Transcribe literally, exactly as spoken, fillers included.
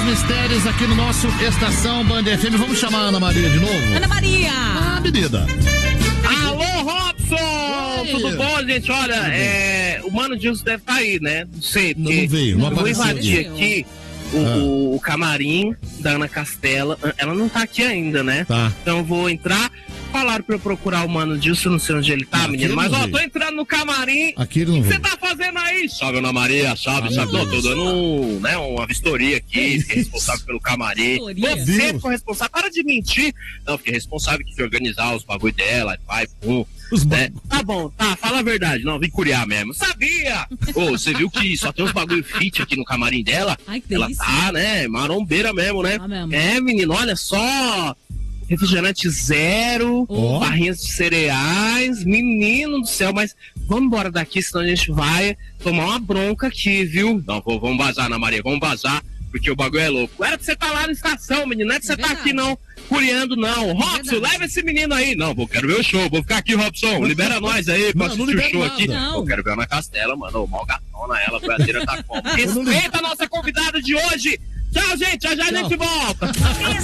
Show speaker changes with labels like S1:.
S1: mistérios aqui no nosso Estação Band F M. Vamos chamar a Ana Maria de novo?
S2: Ana Maria!
S1: Ah, menina!
S3: Alô, Robson!
S1: Oi.
S3: Tudo bom, gente? Olha, é, o Mano Gilson deve estar aí, né? Não sei,
S1: Não,
S3: porque
S1: não veio, não
S3: eu vou
S1: apareceu
S3: invadir
S2: aqui.
S3: aqui o,
S1: Ah.
S3: o, o camarim da Ana Castela. Ela não tá aqui ainda, né?
S1: Tá.
S3: Então eu vou entrar. Falaram pra eu procurar o Mano Gilson, não sei onde ele tá,
S1: Aqui
S3: menino.
S1: ele
S3: Mas,
S1: não
S3: ó,
S1: veio.
S3: tô entrando no camarim.
S1: Aqui ele não
S3: O que você
S1: veio.
S3: tá fazendo aí? Salve, Ana Maria, salve,
S1: Ah,
S3: salve.
S1: meu
S3: Não, tô
S1: Deus.
S3: dando um, né, uma vistoria aqui, fiquei responsável pelo camarim.
S2: Vistoria?
S3: Você
S1: Deus.
S3: ficou responsável, para de mentir. Não, fiquei responsável de organizar os bagulho dela, pai, pum.
S1: Os
S3: Né?
S1: ba-
S3: Tá bom, tá, fala a verdade. Não, vim curiar mesmo. Sabia! Ô, você viu que só tem uns bagulho fit aqui no camarim dela?
S2: Ai, que
S3: Ela
S2: delícia.
S3: tá, né, marombeira mesmo, né?
S2: Tá mesmo.
S3: É, menino, olha só. Refrigerante zero,
S1: Ó.
S3: barrinhas de cereais, menino do céu, mas vamos embora daqui, senão a gente vai tomar uma bronca aqui, viu? Não, vou- vamos vazar, Ana Maria, vamos vazar, porque o bagulho é louco. Era pra você estar lá na estação, menino, não é pra você
S2: É
S3: estar
S2: verdade.
S3: aqui não, curiando não. Robson,
S2: verdade.
S3: leva esse menino aí. Não, vou, quero ver o show, vou ficar aqui, Robson, libera nós aí pra
S1: Não, não
S3: assistir o
S1: libera
S3: show
S1: nada.
S3: aqui.
S2: Não.
S3: Eu quero ver a Ana Castela, mano, mal gatona ela, boiadeira tá como.
S1: Eu não
S3: Respeita a nossa convidada de hoje. Tchau, gente, já já a
S1: Tchau.
S3: gente volta.